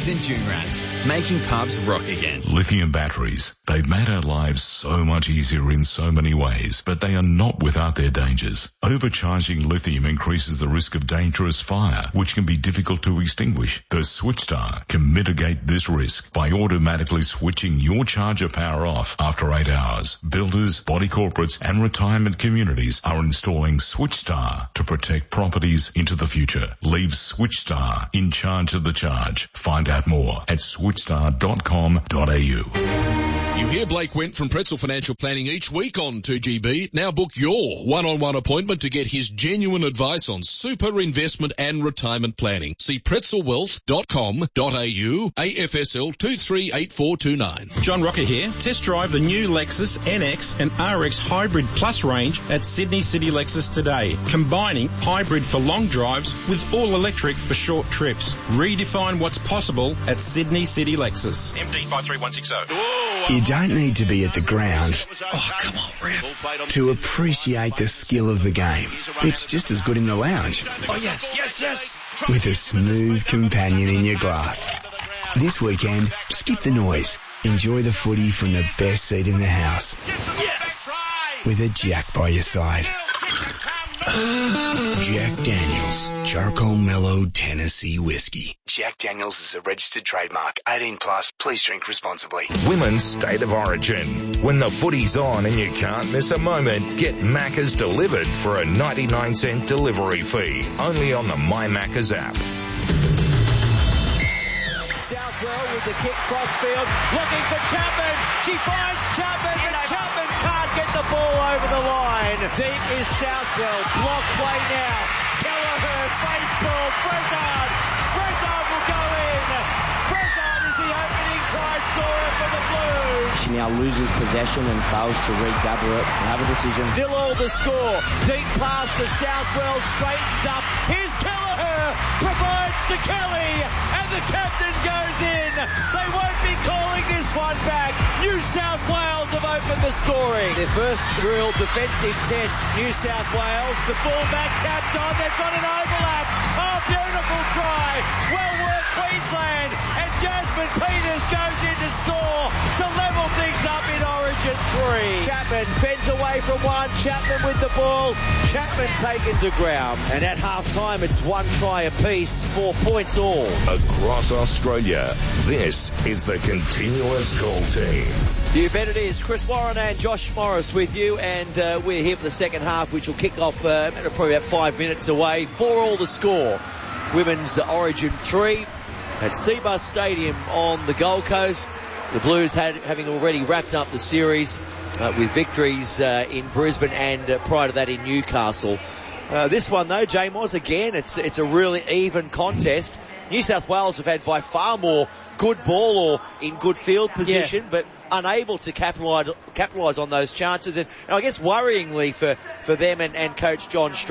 Reds and June Rats, making pubs rock again. Lithium batteries. They've made our lives so much easier in so many ways, but they are not without their dangers. Overcharging lithium increases the risk of dangerous fire, which can be difficult to extinguish. The SwitchStar can mitigate this risk by automatically switching your charger power off after 8 hours. Builders, body corporates and retirement communities are installing SwitchStar to protect properties into the future. Leave SwitchStar in charge of the charge. Find out more at switchstar.com.au. You hear Blake Went from Pretzel Financial Planning each week on 2GB. Now book your one-on-one appointment to get his genuine advice on super investment and retirement planning. See pretzelwealth.com.au, AFSL 238429. John Rocker here. Test drive the new Lexus NX and RX Hybrid Plus range at Sydney City Lexus today, combining hybrid for long drives with all electric for short trips. Redefine what's possible at Sydney City Lexus. MD 53160. You don't need to be at the ground, oh come on ref, to appreciate the skill of the game. It's just as good in the lounge. Oh yes. With a smooth companion in your glass. This weekend, skip the noise. Enjoy the footy from the best seat in the house. Yes! With a Jack by your side. Jack Daniels, Charcoal Mellow Tennessee Whiskey. Jack Daniels is a registered trademark. 18 plus. Please drink responsibly. Women's State of Origin. When the footy's on and you can't miss a moment, get Macca's delivered for a 99-cent delivery fee. Only on the My Macca's app. Southwell with the kick crossfield, looking for Chapman. She finds Chapman, but Chapman can't get the ball over the line. Deep is Southwell. Block play now. Kelleher, face ball. Frezard will go in. Frezard is the opening try scorer for the Blues. She now loses possession and fails to regather it and have a decision. 0-0 the score. Deep pass to Southwell, straightens up. Here's Kelleher, provides to Kelly, and the captain goes in. They won't be calling this one back. New South Wales have opened the scoring. Their first real defensive test, New South Wales. The fullback tapped on. They've got an overlap. Oh, beautiful try. Well worked Queensland. And Jasmine Peters goes in to score to level things up in Origin 3. Chapman fends away from one. Chapman with the ball. Chapman taken to ground. And at half-time, it's one try apiece, 4 points all. Across Australia, this is the Continuous Call Team. You bet it is. Chris Warren and Josh Morris with you, and we're here for the second half, which will kick off probably about 5 minutes away. 4-4 the score. Women's Origin 3 at Cbus Stadium on the Gold Coast. The Blues having already wrapped up the series with victories in Brisbane and prior to that in Newcastle. This one though, J-Moz, again, it's a really even contest. New South Wales have had by far more good ball or in good field position, but unable to capitalise on those chances. And I guess worryingly for them and Coach John Strachan,